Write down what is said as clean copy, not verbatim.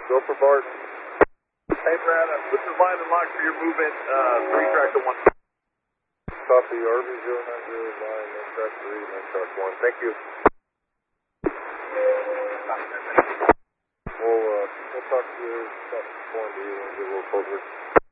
Go for Bart. Hey, Brad, this is live and locked for your movement, 3 track to 1. Copy, RV090 line, 1 track 3, 9 track 1. Thank you. We'll talk to you about 4 and D when we get a little closer.